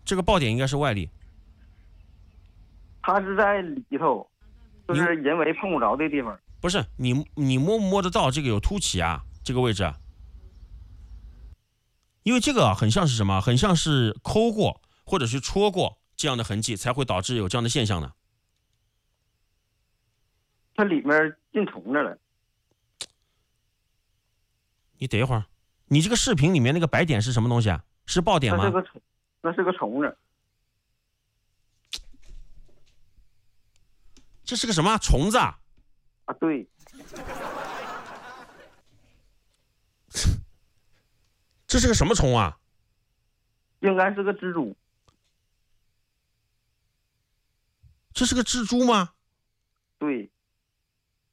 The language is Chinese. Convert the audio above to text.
这个爆点应该是外力。 它是在里头，就是人为碰不着的地方。 不是你摸不摸得到这个有凸起啊？这个位置啊，因为这个很像是什么？很像是抠过或者是戳过这样的痕迹，才会导致有这样的现象的。 它里面进虫子了。 你等一会儿，你这个视频里面那个白点是什么东西啊？是爆点吗？ 那是个虫子。 这是个什么虫子啊？ 啊，对。 这是个什么虫啊？ 应该是个蜘蛛。 这是个蜘蛛吗？ 对。